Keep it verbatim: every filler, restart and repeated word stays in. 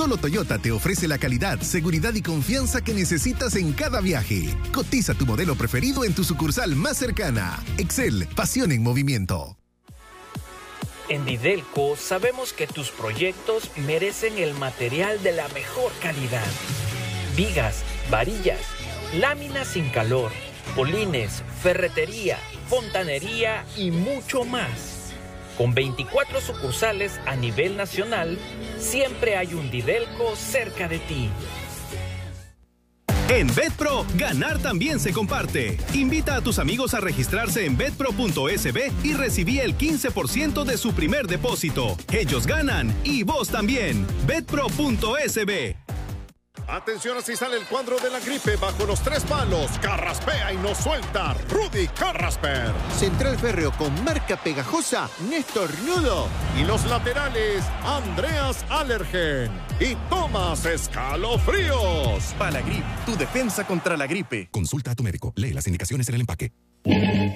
Solo Toyota te ofrece la calidad, seguridad y confianza que necesitas en cada viaje. Cotiza tu modelo preferido en tu sucursal más cercana. Excel, pasión en movimiento. En Videlco sabemos que tus proyectos merecen el material de la mejor calidad. Vigas, varillas, láminas sin calor, polines, ferretería, fontanería y mucho más. Con veinticuatro sucursales a nivel nacional, siempre hay un Videlco cerca de ti. En BetPro, ganar también se comparte. Invita a tus amigos a registrarse en betpro punto es be y recibí el quince por ciento de su primer depósito. Ellos ganan y vos también. betpro punto es be. Atención, así sale el cuadro de la gripe bajo los tres palos. Carraspea y no suelta. Rudy Carrasper. Central Férreo con marca pegajosa, Néstor Nudo. Y los laterales, Andreas Allergen y Tomás Escalofríos. Palagrip, tu defensa contra la gripe. Consulta a tu médico. Lee las indicaciones en el empaque.